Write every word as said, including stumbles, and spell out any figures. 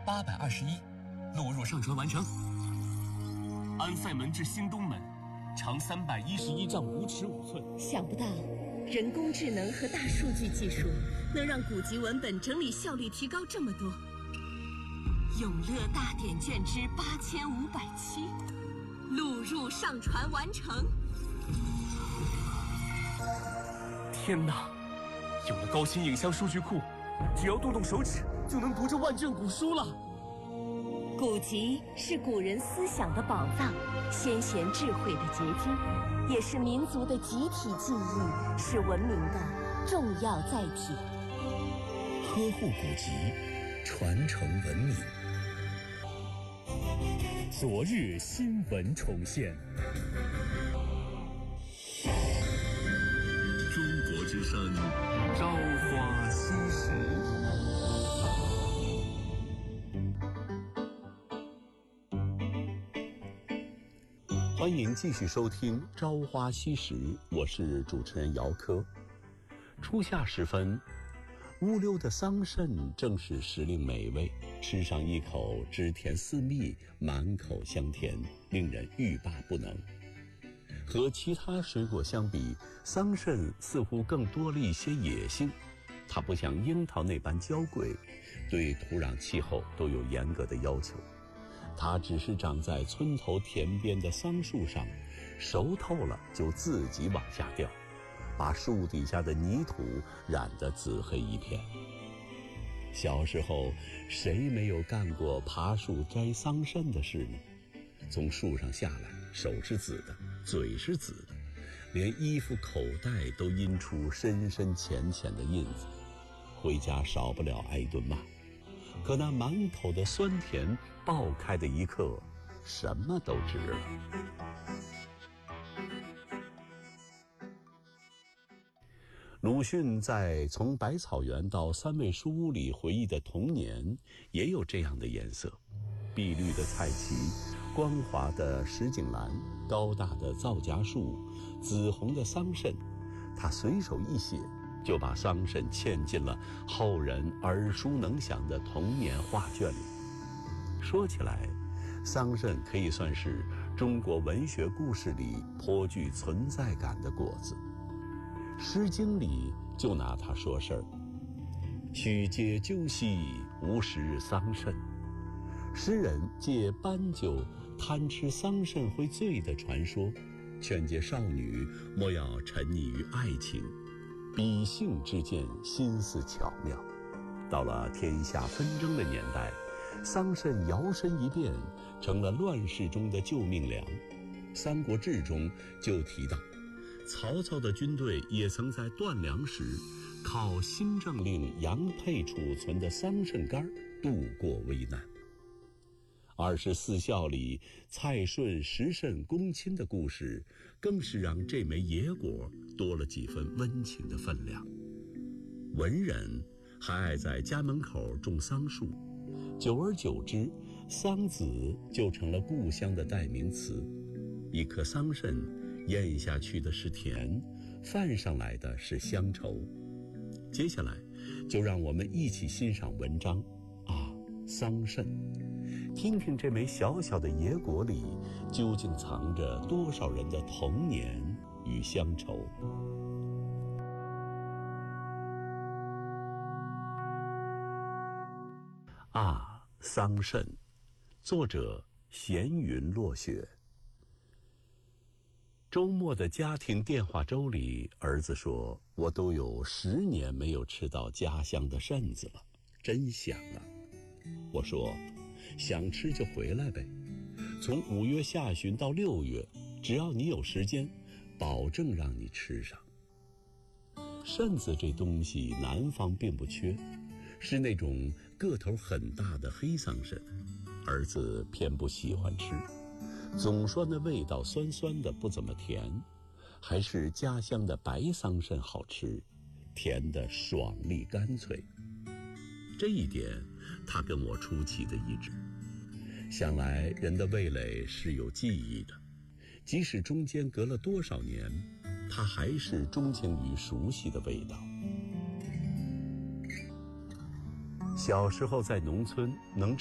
八百二十一，录入上传完成。 安塞门至兴东门，长三百一十一丈五尺五寸。 想不到，人工智能和大数据技术能让古籍文本整理效率提高这么多。永乐大典卷之八千五百七，录入上传完成。 天哪！有了高清影像数据库，只要动动手指就能读这万卷古书了。 古籍是古人思想的宝藏，先贤智慧的结晶，也是民族的集体记忆，是文明的重要载体。 呵护古籍，传承文明。昨日新闻重现。中国之声，朝花夕拾。欢迎继续收听《朝花夕拾》，我是主持人姚科。初夏时分，乌溜的桑葚正是时令美味，吃上一口汁甜丝密，满口香甜，令人欲罢不能。和其他水果相比，桑葚似乎更多了一些野性。它不像樱桃那般娇贵，对土壤气候都有严格的要求。它只是长在村头田边的桑树上，熟透了就自己往下掉，把树底下的泥土染得紫黑一片。小时候，谁没有干过爬树摘桑葚的事呢？从树上下来，手是紫的，嘴是紫的，连衣服口袋都印出深深浅浅的印子。回家少不了挨一顿骂，可那满口的酸甜爆开的一刻，什么都值了。鲁迅在《从百草园到三味书屋》里回忆的童年，也有这样的颜色：碧绿的菜畦，光滑的石井兰，高大的皂荚树，紫红的桑葚。他随手一写，就把桑葚嵌进了后人耳熟能详的童年画卷里。说起来，桑葚可以算是中国文学故事里颇具存在感的果子。《诗经》里就拿它说事儿：须嗟灸兮，无食桑葚。诗人借斑鸠贪吃桑葚会醉的传说，劝诫少女莫要沉溺于爱情，比性之间心思巧妙。到了天下纷争的年代，桑葚摇身一变成了乱世中的救命粮。《三国志》中就提到，曹操的军队也曾在断粮时靠新政令杨沛储存的桑葚干度过危难。二十四孝里蔡顺食葚攻亲的故事，更是让这枚野果多了几分温情的分量。文人还爱在家门口种桑树，久而久之，桑子就成了故乡的代名词。一颗桑葚咽下去的是甜，泛上来的是乡愁。接下来就让我们一起欣赏文章啊，桑葚，听听这枚小小的野果里究竟藏着多少人的童年与乡愁。啊，桑葚，作者闲云落雪。周末的家庭电话粥里，儿子说，我都有十年没有吃到家乡的葚子了，真想啊。我说，想吃就回来呗，从五月下旬到六月，只要你有时间，保证让你吃上。葚子这东西南方并不缺，是那种个头很大的黑桑葚，儿子偏不喜欢吃，总说那味道酸酸的，不怎么甜，还是家乡的白桑葚好吃，甜的爽利干脆。这一点他跟我出奇的一致。想来人的味蕾是有记忆的，即使中间隔了多少年，他还是钟情于熟悉的味道。小时候在农村能